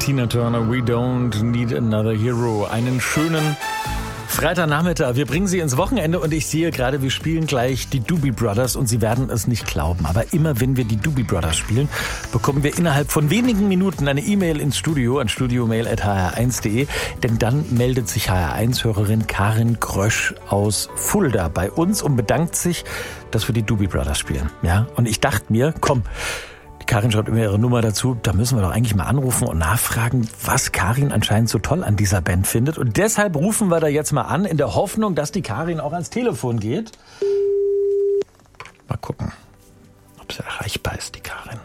Tina Turner, We Don't Need Another Hero. Einen schönen Freitagnachmittag. Wir bringen Sie ins Wochenende und ich sehe gerade, wir spielen gleich die Doobie Brothers und Sie werden es nicht glauben. Aber immer wenn wir die Doobie Brothers spielen, bekommen wir innerhalb von wenigen Minuten eine E-Mail ins Studio an studiomail@hr1.de. Denn dann meldet sich HR1-Hörerin Karin Grösch aus Fulda bei uns und bedankt sich, dass wir die Doobie Brothers spielen. Ja? Und ich dachte mir, komm, Karin schreibt immer ihre Nummer dazu. Da müssen wir doch eigentlich mal anrufen und nachfragen, was Karin anscheinend so toll an dieser Band findet. Und deshalb rufen wir da jetzt mal an, in der Hoffnung, dass die Karin auch ans Telefon geht. Mal gucken, ob sie erreichbar ist, die Karin.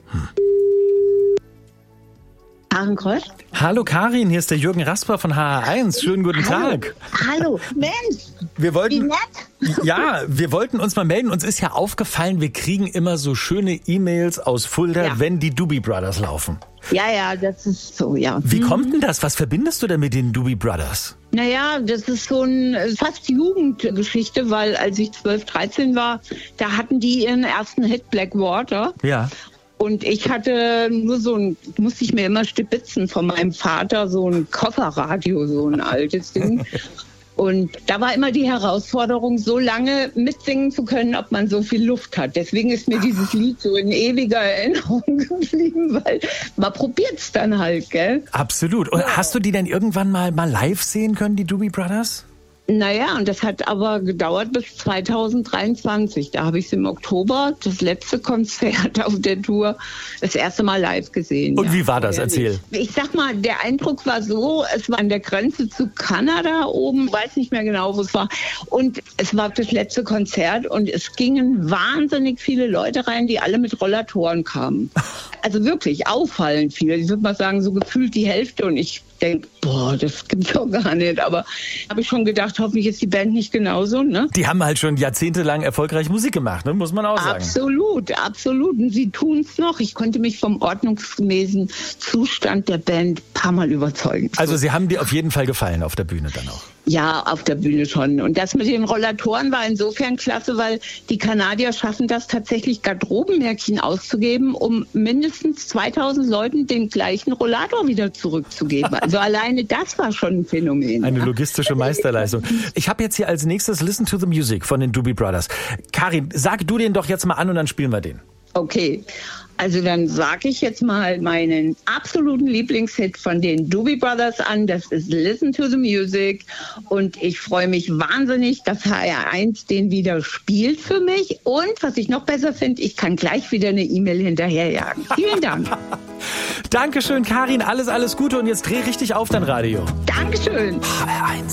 Karin Grösch? Hallo Karin, hier ist der Jürgen Rasper von HR1. Schönen guten Tag. Hallo, Mensch, wie nett. Ja, wir wollten uns mal melden. Uns ist ja aufgefallen, wir kriegen immer so schöne E-Mails aus Fulda, wenn die Doobie Brothers laufen. Ja, das ist so, ja. Wie kommt denn das? Was verbindest du denn mit den Doobie Brothers? Naja, das ist so fast Jugendgeschichte, weil als ich 12, 13 war, da hatten die ihren ersten Hit Blackwater. Ja. Und ich hatte nur musste ich mir immer stibitzen von meinem Vater, so ein Kofferradio, so ein altes Ding. Und da war immer die Herausforderung, so lange mitsingen zu können, ob man so viel Luft hat. Deswegen ist mir dieses Lied so in ewiger Erinnerung geblieben, weil man probiert's dann halt, gell? Absolut. Und hast du die denn irgendwann mal live sehen können, die Doobie Brothers? Naja, und das hat aber gedauert bis 2023. Da habe ich sie im Oktober, das letzte Konzert auf der Tour, das erste Mal live gesehen. Und wie war das? Erzähl. Ich sag mal, der Eindruck war so, es war an der Grenze zu Kanada oben, weiß nicht mehr genau, wo es war. Und es war das letzte Konzert und es gingen wahnsinnig viele Leute rein, die alle mit Rollatoren kamen. Also wirklich auffallend viele. Ich würde mal sagen, so gefühlt die Hälfte. Und ich denke, das gibt's doch gar nicht. Aber habe ich schon gedacht, hoffentlich ist die Band nicht genauso, ne? Die haben halt schon jahrzehntelang erfolgreich Musik gemacht, ne? Muss man auch sagen. Absolut. Und sie tun's noch. Ich konnte mich vom ordnungsgemäßen Zustand der Band ein paar Mal überzeugen. Also sie haben dir auf jeden Fall gefallen auf der Bühne dann auch. Ja, auf der Bühne schon. Und das mit den Rollatoren war insofern klasse, weil die Kanadier schaffen das tatsächlich, Garderobenmärkchen auszugeben, um mindestens 2000 Leuten den gleichen Rollator wieder zurückzugeben. Also alleine das war schon ein Phänomen. Eine logistische Meisterleistung. Ich habe jetzt hier als nächstes Listen to the Music von den Doobie Brothers. Karin, sag du den doch jetzt mal an und dann spielen wir den. Okay, also dann sage ich jetzt mal meinen absoluten Lieblingshit von den Doobie Brothers an. Das ist Listen to the Music. Und ich freue mich wahnsinnig, dass HR1 den wieder spielt für mich. Und was ich noch besser finde, ich kann gleich wieder eine E-Mail hinterherjagen. Vielen Dank. Dankeschön, Karin. Alles Gute. Und jetzt dreh richtig auf dein Radio. Dankeschön. HR1.